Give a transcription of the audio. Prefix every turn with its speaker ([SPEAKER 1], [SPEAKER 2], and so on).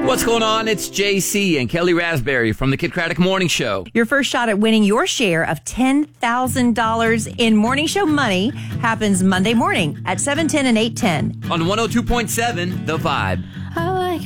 [SPEAKER 1] What's going on? It's JC and Kelly Raspberry from the Kid Craddock Morning Show.
[SPEAKER 2] Your first shot at winning your share of $10,000 in morning show money happens Monday morning at 7:10 and 8:10.
[SPEAKER 1] On 102.7, The Vibe.
[SPEAKER 3] I like